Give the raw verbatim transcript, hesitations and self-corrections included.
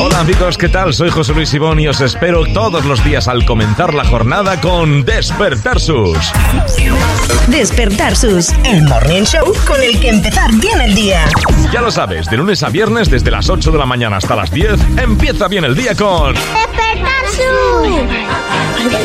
Hola amigos, ¿qué tal? Soy José Luis Ibón y os espero todos los días al comenzar la jornada con Despertar Sus. Despertar Sus, el morning show con el que empezar bien el día. Ya lo sabes, de lunes a viernes desde las ocho de la mañana hasta las diez, empieza bien el día con Despertar Sus.